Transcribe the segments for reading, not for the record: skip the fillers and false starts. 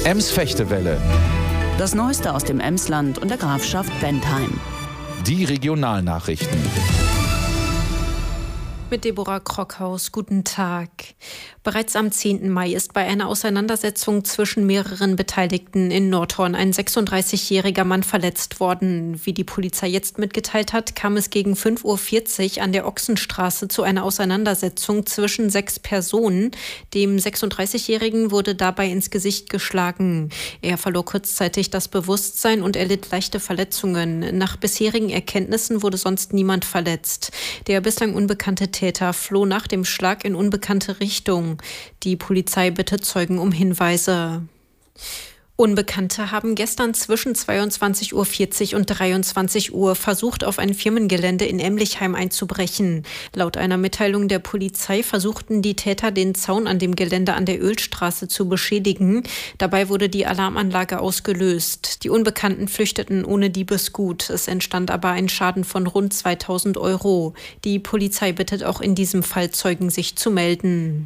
Ems-Fechtewelle. Das Neueste aus dem Emsland und der Grafschaft Bentheim. Die Regionalnachrichten. Mit Deborah Krockhaus, guten Tag. Bereits am 10. Mai ist bei einer Auseinandersetzung zwischen mehreren Beteiligten in Nordhorn ein 36-jähriger Mann verletzt worden. Wie die Polizei jetzt mitgeteilt hat, kam es gegen 5:40 Uhr an der Ochsenstraße zu einer Auseinandersetzung zwischen 6 Personen. Dem 36-jährigen wurde dabei ins Gesicht geschlagen. Er verlor kurzzeitig das Bewusstsein und erlitt leichte Verletzungen. Nach bisherigen Erkenntnissen wurde sonst niemand verletzt. Der bislang unbekannte Täter floh nach dem Schlag in unbekannte Richtung. Die Polizei bittet Zeugen um Hinweise. Unbekannte haben gestern zwischen 22:40 Uhr und 23 Uhr versucht, auf ein Firmengelände in Emlichheim einzubrechen. Laut einer Mitteilung der Polizei versuchten die Täter, den Zaun an dem Gelände an der Ölstraße zu beschädigen. Dabei wurde die Alarmanlage ausgelöst. Die Unbekannten flüchteten ohne Diebesgut. Es entstand aber ein Schaden von rund 2.000 Euro. Die Polizei bittet auch in diesem Fall Zeugen, sich zu melden.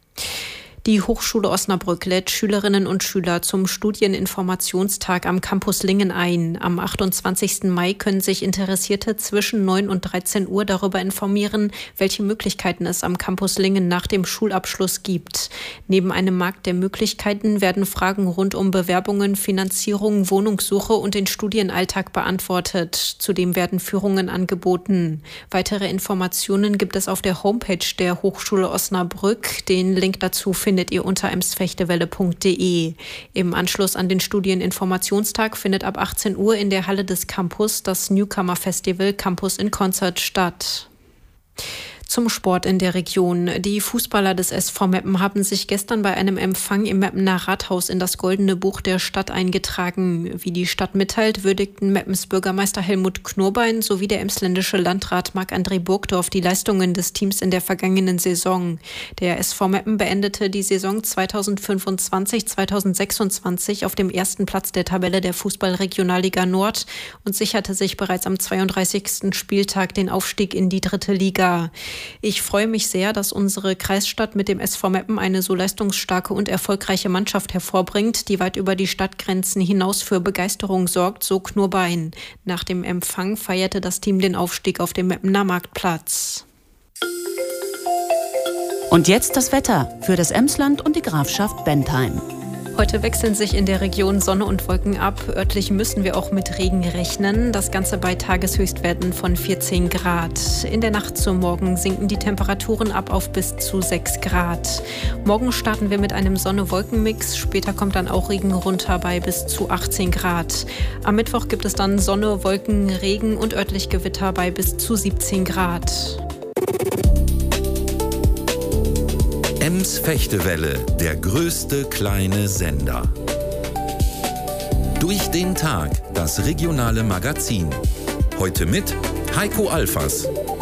Die Hochschule Osnabrück lädt Schülerinnen und Schüler zum Studieninformationstag am Campus Lingen ein. Am 28. Mai können sich Interessierte zwischen 9 und 13 Uhr darüber informieren, welche Möglichkeiten es am Campus Lingen nach dem Schulabschluss gibt. Neben einem Markt der Möglichkeiten werden Fragen rund um Bewerbungen, Finanzierung, Wohnungssuche und den Studienalltag beantwortet. Zudem werden Führungen angeboten. Weitere Informationen gibt es auf der Homepage der Hochschule Osnabrück. Den Link dazu findet ihr unter emsfechtewelle.de. Im Anschluss an den Studieninformationstag findet ab 18 Uhr in der Halle des Campus das Newcomer Festival Campus in Concert statt. Zum Sport in der Region. Die Fußballer des SV Meppen haben sich gestern bei einem Empfang im Meppener Rathaus in das Goldene Buch der Stadt eingetragen. Wie die Stadt mitteilt, würdigten Meppens Bürgermeister Helmut Knurbein sowie der emsländische Landrat Marc-André Burgdorf die Leistungen des Teams in der vergangenen Saison. Der SV Meppen beendete die Saison 2025/2026 auf dem ersten Platz der Tabelle der Fußball-Regionalliga Nord und sicherte sich bereits am 32. Spieltag den Aufstieg in die 3. Liga. Ich freue mich sehr, dass unsere Kreisstadt mit dem SV Meppen eine so leistungsstarke und erfolgreiche Mannschaft hervorbringt, die weit über die Stadtgrenzen hinaus für Begeisterung sorgt, so Knurbein. Nach dem Empfang feierte das Team den Aufstieg auf dem Meppener Marktplatz. Und jetzt das Wetter für das Emsland und die Grafschaft Bentheim. Heute wechseln sich in der Region Sonne und Wolken ab. Örtlich müssen wir auch mit Regen rechnen. Das Ganze bei Tageshöchstwerten von 14 Grad. In der Nacht zum Morgen sinken die Temperaturen ab auf bis zu 6 Grad. Morgen starten wir mit einem Sonne-Wolken-Mix. Später kommt dann auch Regen runter bei bis zu 18 Grad. Am Mittwoch gibt es dann Sonne, Wolken, Regen und örtlich Gewitter bei bis zu 17 Grad. Ems-Fechtewelle, der größte kleine Sender. Durch den Tag, das regionale Magazin. Heute mit Heiko Alfers.